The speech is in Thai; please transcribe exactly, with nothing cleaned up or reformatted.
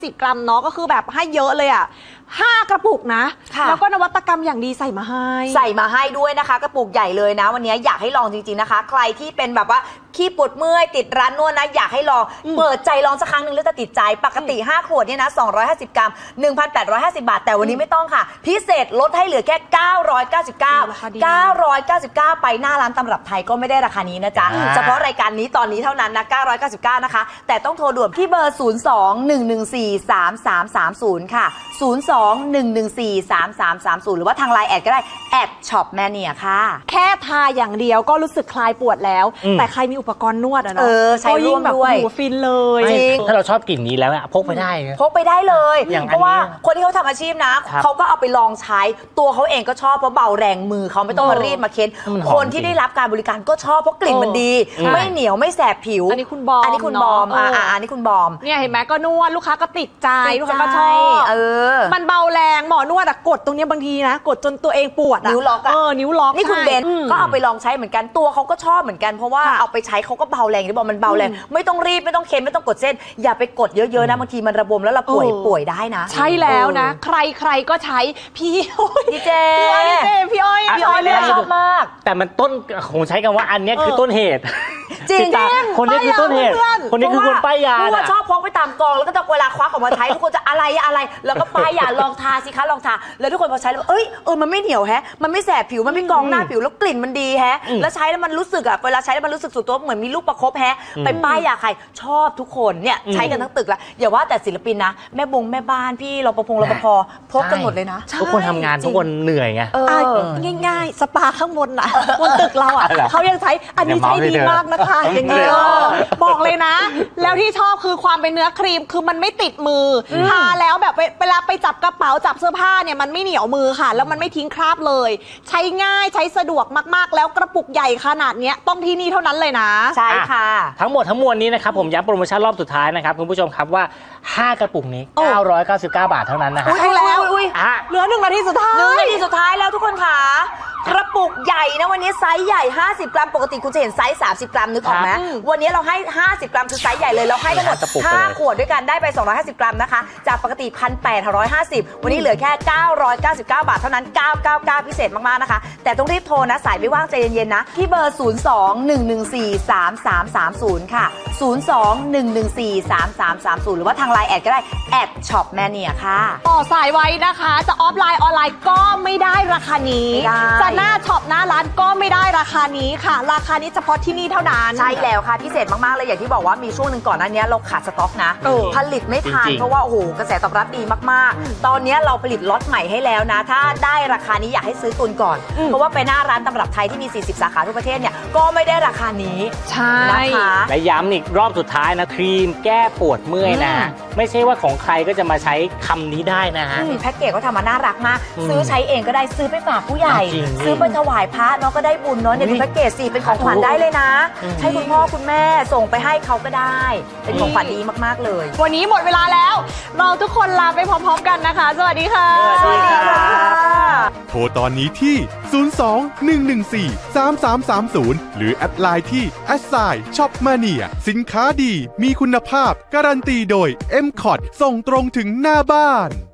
สิบกรัมเนาะก็คือแบบให้เยอะเลยอ่ะห้ากระปุกนะแล้วก็นวัตกรรมอย่างดีใส่มาให้ใส่มาให้ด้วยนะคะกระปุกใหญ่เลยนะวันนี้อยากให้ลองจริงๆนะคะใครที่เป็นแบบว่าขี้ปวดเมื่อยติดร้านนวดนะอยากให้ลองเปิดใจลองสักครั้งหนึ่งแล้วจะติดใจปกติห้าขวดเนี่ยนะสองร้อยห้าสิบกรัม หนึ่งพันแปดร้อยห้าสิบ บาทแต่วันนี้ไม่ต้องค่ะพิเศษลดให้เหลือแค่เก้าร้อยเก้าสิบเก้า เก้าร้อยเก้าสิบเก้าไปหน้าร้านตำรับไทยก็ไม่ได้ราคานี้นะจ๊ะเฉพาะรายการนี้ตอนนี้เท่านั้นนะเก้าร้อยเก้าสิบเก้านะคะแต่ต้องโทรด่วนที่เบอร์ศูนย์สอง หนึ่งหนึ่งสี่ สามสามสามศูนย์ค่ะศูนย์สอง หนึ่งหนึ่งสี่ สามสามสามศูนย์หรือว่าทางไลน์แอดก็ได้แอดช็อปแมเนียค่ะแค่ทาอย่างเดียวก็รู้สึกคลายปวดแล้วแต่ใครมีอุปกรณ์นวดอะเนาะใช้ร่วมด้วยฟินเลยจริงถ้าเราชอบกลิ่นนี้แล้วพกไปได้พกไปได้เลยเพราะว่าคนที่เขาทำอาชีพนะเขาก็เอาไปลองใช้ตัวเขาเองก็ชอบเพราะเบาแรงมือเขาไม่ต้องมารีดมาเค้นคนที่ได้รับการบริการก็ชอบเพราะกลิ่นมันดีไม่เหนียวไม่แสบผิวอันนี้คุณบอมอันนี้คุณบอมอ่าอันนี้คุณบอมเนี่ยเห็นไหมก็นวดลูกค้าก็ติดใจลูกค้าก็ชอบเออมันเบาแรงหมอนวดอะกดตรงนี้บางทีนะกดจนตัวเองปวดนิ้วล็อกเออนิ้วล็อกนี่คุณเบนก็เอาไปลองใช้เหมือนกันตัวเขาก็ชอบเหมือนกันเพราะว่าเอาไปใช้เขาก็เบาแรงที่บอกมันเบาแรงไม่ต้องรีบไม่ต้องเค้นไม่ต้องกดเส้นอย่าไปกดเยอะๆนะบางทีมันระบมแล้วเราป่วยป่วยได้นะใช่แล้วนะใครใครก็ใช้พี่ดีเจพี่อ้อยพี่อ้อยเลยชอบมากแต่มันต้นผมใช้คำว่าอันนี้คือต้นเหตุจริงคนนี้คือต้นเหตุคนนี้คือคนป้ายยาเพราะว่าชอบพกไปตามกองแล้วก็จะเวลาควักออกมาใช้ทุกคนจะอะไรอะไรแล้วก็ป้ายยาลองทาสิคะลองทาแล้วทุกคนพอใช้แล้วเอ้ยเออมันไม่เหนียวแฮะมันไม่แสบผิวมันไม่กองหน้าผิวแล้วกลิ่นมันดีแฮะแล้วใช้แล้วมันรู้สึกอะเวลาใช้แล้วมันรู้สึกสุดตัวเหมือนมีลูกประคบแฮะไปป้ายยาใครชอบทุกคนเนี่ยใช้กันทั้งตึกละอย่าว่าแต่ศิลปินนะแม่บงแม่บ้านพี่รปภรปภพกกันหมดเลยนะทุกคนทำงานทุกคนเหนื่อยไงง่ายๆสปาข้างบนน่ะบนตึกเราอ่ะเขายังใช้อันนี้ใช้ดีมากนะคะอย่างเงี้ยบอกเลยนะแล้วที่ชอบคือความเป็นเนื้อครีมคือมันไม่ติดมือทาแล้วแบบเวลาไปจับกระเป๋าจับเสื้อผ้าเนี่ยมันไม่เหนียวมือค่ะแล้วมันไม่ทิ้งคราบเลยใช้ง่ายใช้สะดวกมากๆแล้วกระปุกใหญ่ขนาดนี้ต้องที่นี่เท่านั้นเลยนะใช่ค่ะทั้งหมดทั้งมวลนี้นะครับผมย้ำโปรโมชั่นรอบสุดท้ายนะครับคุณผู้ชมครับว่าห้ากระปุกนี้เก้าร้อยเก้าสิบเก้าบาทเท่านั้นนะฮะใช่แล้วเหลือหนึ่งนาทีสุดท้ายหนึ่งนาทีสุดท้ายแล้วทุกคนค่ะกระปุกใหญ่นะวันนี้ไซส์ใหญ่ห้าสิบกรัมปกติคุณจะเห็นไซส์สามสิบกรัมนึกออกไหมวันนี้เราให้ห้าสิบกรัมคือไซส์ใหญ่เลยเราให้ทั้งหมดห้าขวดด้วยกันได้ไปสองร้อยห้าสิบกรัมนะคะจากปกติ หนึ่งพันแปดร้อยห้าสิบ วันนี้เหลือแค่เก้าร้อยเก้าสิบเก้าบาทเท่านั้นเก้าร้อยเก้าสิบเก้าพิเศษมากๆนะคะแต่ต้องรีบโทรนะสายไม่ว่างใจเย็นๆนะที่เบอร์ศูนย์สอง หนึ่งหนึ่งสี่ สามสามสามศูนย์ค่ะศูนย์สอง หนึ่งหนึ่งสี่ สามสามสามศูนย์หรือว่าทางไลน์แอดก็ได้แอดช็อปแมเนียค่ะต่อสายไว้นะคะจะออฟไลน์ออนไลน์ก็ไม่ได้ราคานี้จะหน้าช็อปหน้าร้านก็ไม่ได้ราคานี้ค่ะราคานี้เฉพาะที่นี่เท่านั้นใช่แล้วค่ะพิเศษมากๆเลยอย่างที่บอกว่ามีช่วงหนึ่งก่อนหน้านี้เราขาดสต็อกนะผลิตไม่ทันเพราะว่าโอ้โหกระแสตอบรับดีมากๆตอนนี้เราผลิตล็อตใหม่ให้แล้วนะถ้าได้ราคานี้อยากให้ซื้อตุนก่อนเพราะว่าไปหน้าร้านตำรับไทยที่มีสี่สิบสาขาทั่วประเทศเนี่ยก็ไม่ได้ราคานี้ใช่นะคะและย้ำอีกรอบสุดท้ายนะครีมแก้ปวดเมื่อยนะไม่ใช่ว่าของใครก็จะมาใช้คำนี้ได้นะฮะแพ็กเกจก็ทำมาน่ารักมากซื้อใช้เองก็ได้ซื้อไปฝากผู้ใหญ่ซื้อไปถวายพระเนาะก็ได้บุญเนาะเนี่ยดูแพ็กเกจสิเป็นของขวัญได้เลยนะให้คุณพ่อคุณแม่ส่งไปให้เขาก็ได้เป็นของขวัญดีมากๆเลยวันนี้หมดเวลาแล้วเราทุกคนลาไปพร้อมๆกันนะคะสวัสดีค่ะสวัสดีค่ะโทรตอนนี้ที่ศูนย์ สอง หนึ่ง หนึ่ง สี่ สาม สาม สามศูนย์หรือแอดไลน์ที่ แอท ไซน์ ช็อปมาเนีย สินค้าดีมีคุณภาพการันตีโดย เอ็ม คอท ส่งตรงถึงหน้าบ้าน